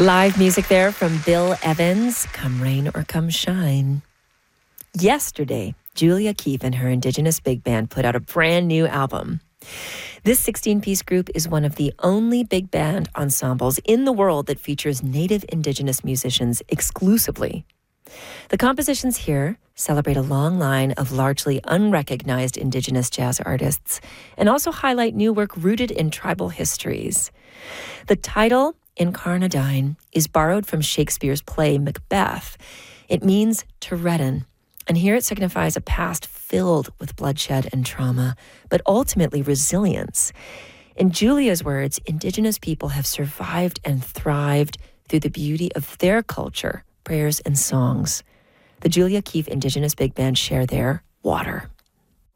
Live music there from Bill Evans, Come Rain or Come Shine. Yesterday, Julia Keefe and her Indigenous big band put out a brand new album. This 16-piece group is one of the only big band ensembles in the world that features Native Indigenous musicians exclusively. The compositions here celebrate a long line of largely unrecognized Indigenous jazz artists and also highlight new work rooted in tribal histories. The title, Incarnadine, is borrowed from Shakespeare's play Macbeth. It means to redden, and here it signifies a past filled with bloodshed and trauma, but ultimately resilience. In Julia's words, Indigenous people have survived and thrived through the beauty of their culture, prayers, and songs. The Julia Keefe Indigenous Big Band share their water.